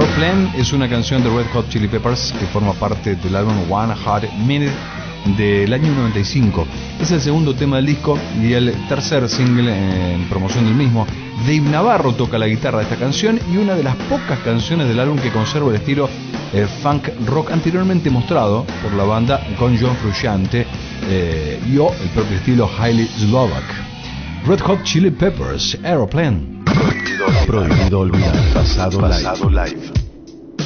Aeroplane es una canción de Red Hot Chili Peppers que forma parte del álbum One Hot Minute del año 95. Es el segundo tema del disco y el tercer single en promoción del mismo. Dave Navarro toca la guitarra de esta canción y una de las pocas canciones del álbum que conserva el estilo funk rock anteriormente mostrado por la banda con John Frusciante y el propio estilo highly Slovak. Red Hot Chili Peppers, Aeroplane. Prohibido olvidar. Pasado live.